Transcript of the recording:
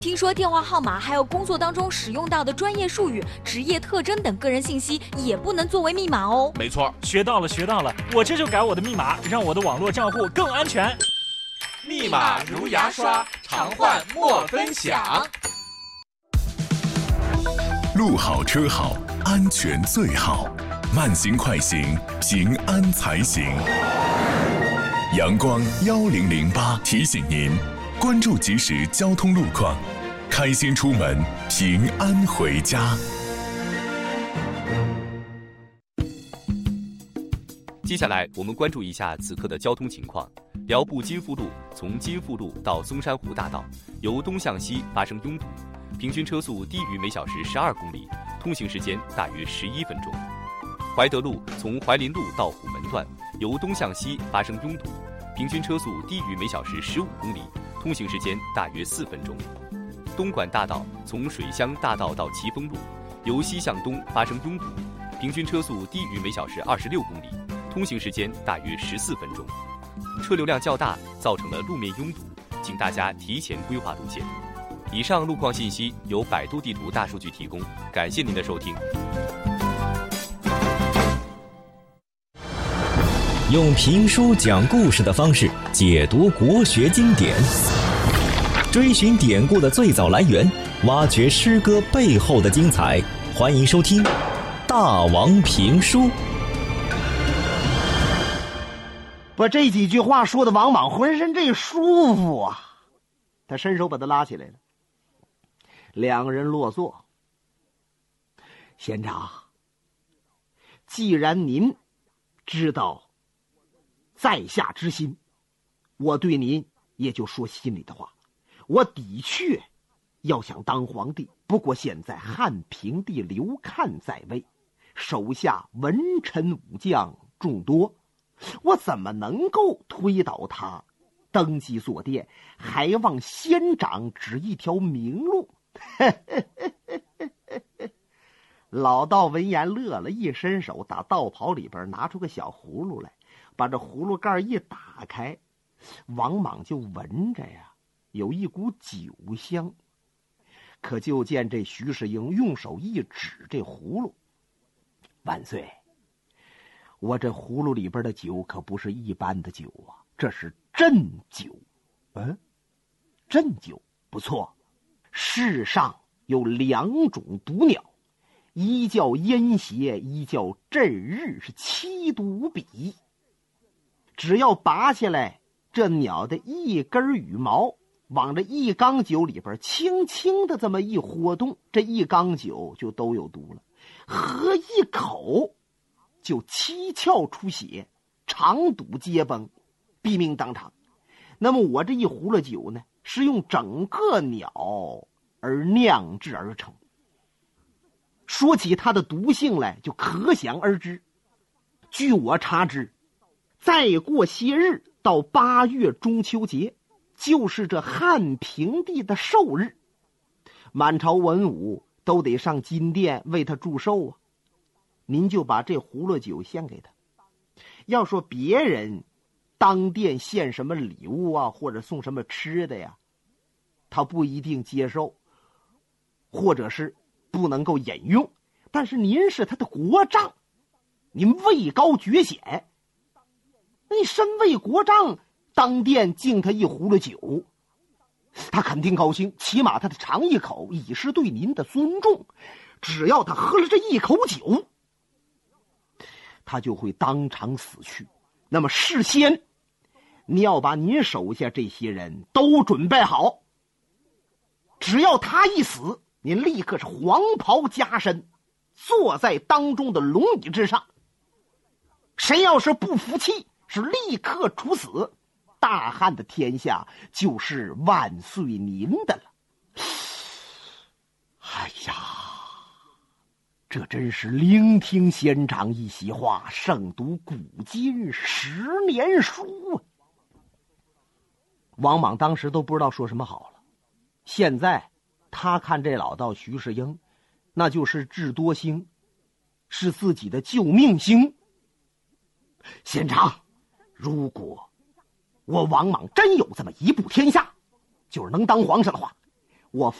听说电话号码还有工作当中使用到的专业术语、职业特征等个人信息也不能作为密码哦。 没错， 学到了，我这就改我的密码，让我的网络账户更安全。 密码如牙刷，常换莫分享。 路好车好，安全最好，慢行快行，平安才行。阳光1008提醒您，关注即时交通路况，开心出门，平安回家。 接下来我们关注一下此刻的交通情况。辽埠金富路从金富路到松山湖大道由东向西发生拥堵，平均车速低于每小时12公里，通行时间大约11分钟。怀德路从怀林路到虎门段由东向西发生拥堵，平均车速低于每小时15公里，通行时间大约4分钟。东莞大道从水乡大道到奇峰路由西向东发生拥堵，平均车速低于每小时26公里，通行时间大约14分钟。车流量较大，造成了路面拥堵，请大家提前规划路线。以上路况信息由百度地图大数据提供，感谢您的收听。 用评书讲故事的方式解读国学经典，追寻典故的最早来源，挖掘诗歌背后的精彩。欢迎收听《大王评书》。 把这几句话说的王莽浑身这舒服啊，他伸手把他拉起来了。两个人落座。县长，既然您知道在下之心，我对您也就说心里的话。我的确要想当皇帝，不过现在汉平帝刘看在位，手下文臣武将众多，我怎么能够推倒他登基坐殿，还望先长指一条明路。老道闻言乐了，一伸手打道袍里边拿出个小葫芦来，把这葫芦盖一打开，王莽就闻着呀，有一股酒香。可就见这徐世英用手一指这葫芦，万岁，我这葫芦里边的酒可不是一般的酒啊，这是鸩酒。鸩酒不错。世上有2种毒鸟，一叫烟邪，一叫鸩日，是奇毒无比。只要拔下来这鸟的一根羽毛，往这一缸酒里边轻轻的这么一活动，这一缸酒就都有毒了。喝一口就七窍出血，肠堵结崩，毙命当场。那么我这一壶了酒呢，是用整个鸟而酿制而成。说起它的毒性来，就可想而知。据我查知，再过些日到8月中秋节，就是这汉平帝的寿日，满朝文武都得上金殿为他祝寿啊。您就把这葫芦酒献给他。要说别人当殿献什么礼物啊，或者送什么吃的呀，他不一定接受，或者是不能够引用。但是您是他的国丈，您位高爵显，你身为国丈，当殿敬他一壶了酒，他肯定高兴，起码他得尝一口，以示对您的尊重。只要他喝了这一口酒，他就会当场死去。那么事先你要把您手下这些人都准备好，只要他一死，您立刻是黄袍加身，坐在当中的龙椅之上。谁要是不服气，是立刻处死。大汉的天下就是万岁您的了。哎呀，这真是聆听县长一席话，胜读古今10年书啊。王莽当时都不知道说什么好了。现在他看这老道徐世英，那就是智多星，是自己的救命星。县长，如果我王莽真有这么一步天下，就是能当皇上的话， 我